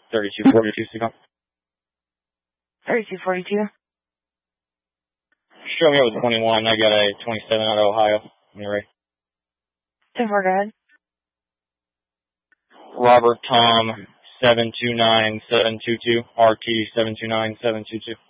3242, Signal. 3242. Show me it was 21. I got a 27 out of Ohio. When you're ready. 10-4, go ahead. Robert Tom 729722. RT 729722.